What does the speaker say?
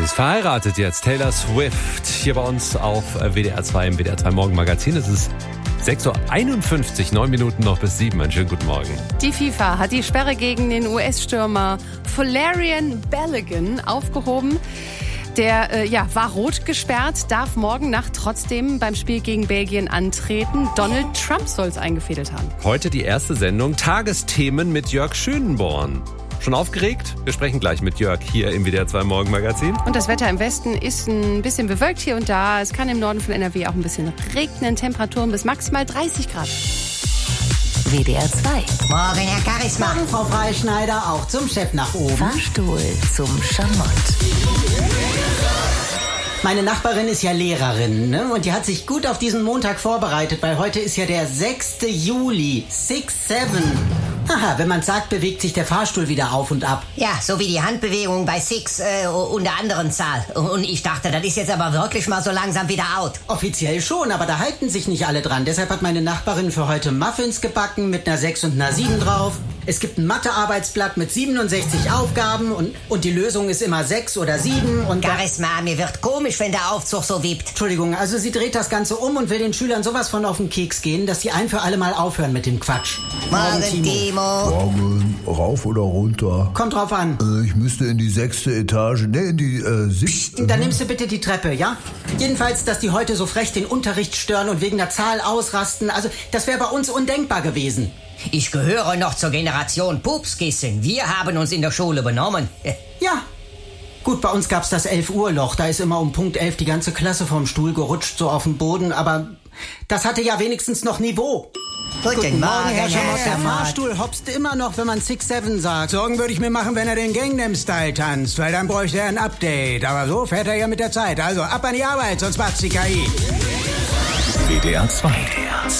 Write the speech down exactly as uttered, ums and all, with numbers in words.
Sie ist verheiratet jetzt, Taylor Swift, hier bei uns auf W D R zwei im W D R zwei Morgenmagazin. Es ist sechs Uhr einundfünfzig, neun Minuten noch bis sieben. Einen schönen guten Morgen. Die FIFA hat die Sperre gegen den U S-Stürmer Folarin Balogun aufgehoben. Der äh, ja, war rot gesperrt, darf morgen Nacht trotzdem beim Spiel gegen Belgien antreten. Donald Trump soll es eingefädelt haben. Heute die erste Sendung Tagesthemen mit Jörg Schönborn. Schon aufgeregt? Wir sprechen gleich mit Jörg hier im W D R zwei Morgenmagazin. Und das Wetter im Westen ist ein bisschen bewölkt hier und da. Es kann im Norden von N R W auch ein bisschen regnen. Temperaturen bis maximal dreißig Grad. W D R zwei. Morgen, Herr Charisma. Morgen, Frau Freischneider, auch zum Chef nach oben. Fahrstuhl zum Schamott. Meine Nachbarin ist ja Lehrerin, ne? Und die hat sich gut auf diesen Montag vorbereitet, weil heute ist ja der sechste Juli. six seven. Haha, wenn man sagt, bewegt sich der Fahrstuhl wieder auf und ab. Ja, so wie die Handbewegung bei Six äh, und der anderen Zahl. Und ich dachte, das ist jetzt aber wirklich mal so langsam wieder out. Offiziell schon, aber da halten sich nicht alle dran. Deshalb hat meine Nachbarin für heute Muffins gebacken mit einer sechs und einer sieben drauf. Es gibt ein Mathearbeitsblatt mit siebenundsechzig Aufgaben und, und die Lösung ist immer sechs oder sieben. Und Charisma, mir wird komisch, wenn der Aufzug so wiebt. Entschuldigung, also sie dreht das Ganze um und will den Schülern sowas von auf den Keks gehen, dass die ein für alle Mal aufhören mit dem Quatsch. Morgen, Timo. Morgen, rauf oder runter? Kommt drauf an. Äh, ich müsste in die sechste Etage, ne, in die äh, siebte. Dann nimmst du bitte die Treppe, ja? Jedenfalls, dass die heute so frech den Unterricht stören und wegen der Zahl ausrasten, also das wäre bei uns undenkbar gewesen. Ich gehöre noch zur Generation Pupskissen. Wir haben uns in der Schule benommen. Ja. Gut, bei uns gab's das elf Uhr Loch. Da ist immer um Punkt elf die ganze Klasse vom Stuhl gerutscht, so auf den Boden. Aber das hatte ja wenigstens noch Niveau. Guten, Guten Morgen, Herr Schamott. Der Schamott. Fahrstuhl hopst immer noch, wenn man six seven sagt. Sorgen würde ich mir machen, wenn er den Gangnam-Style tanzt, weil dann bräuchte er ein Update. Aber so fährt er ja mit der Zeit. Also ab an die Arbeit, sonst macht's die K I. W D R zwei.